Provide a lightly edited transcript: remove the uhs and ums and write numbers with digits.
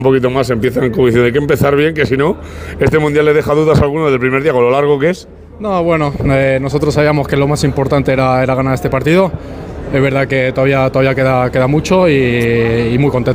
un poquito más empiezan como diciendo hay que empezar bien, que si no, este mundial le deja dudas a alguno del primer día con lo largo que es. No, bueno, nosotros sabíamos que lo más importante era ganar este partido. Es verdad que todavía queda mucho y muy contento.